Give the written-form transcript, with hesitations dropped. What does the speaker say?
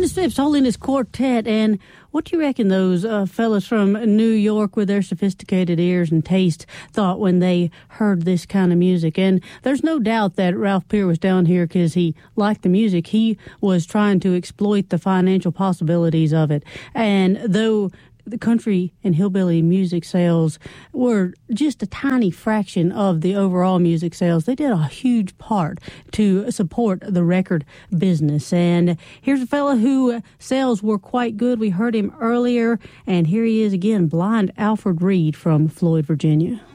Ernest Phipps Holiness Quartet. And what do you reckon those fellas from New York with their sophisticated ears and taste thought when they heard this kind of music? And there's no doubt that Ralph Peer was down here because he liked the music. He was trying to exploit the financial possibilities of it. And though the country and hillbilly music sales were just a tiny fraction of the overall music sales, they did a huge part to support the record business. And here's a fella who sales were quite good. We heard him earlier, and here he is again, Blind Alfred Reed from Floyd, Virginia.